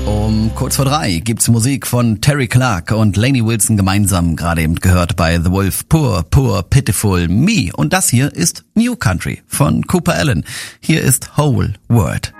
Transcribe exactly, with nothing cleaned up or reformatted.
Um kurz vor drei gibt's Musik von Terry Clark und Lainey Wilson gemeinsam, gerade eben gehört bei The Wolf, Poor, Poor, Pitiful Me. Und das hier ist New Country von Cooper Allen. Hier ist Whole World.